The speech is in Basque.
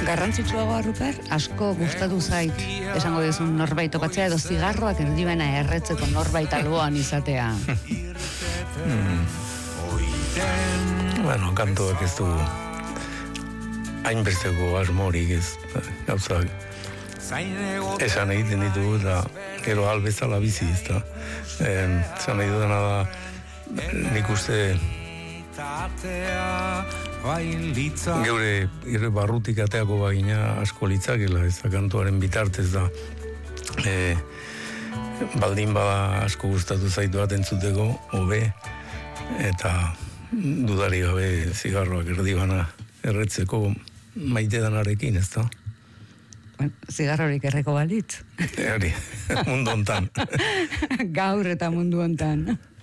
Garrantzitsuagoa, Ruper, asko gustatu zait, esango dizun norbait topatzea edo zigarroak erdibena erretzeko norbait alboan izatea. Bueno, kantuak ez du hainbesteko asmorik ez, gauzak esan egiten ditugu eta gero albezala bizi ez da. Esan nahi dudana da, nik uste geure barrutik ateako bagina asko litzakela, ez da kantuaren bitartez da. Baldin bada asko gustatu zaitu bat entzuteko, hobe, eta dudari gabe zigarroak erdibana erretzeko maite danarekin, ez da? Zigarrorik erreko balitz. Mundu hontan. Gaur eta mundu hontan.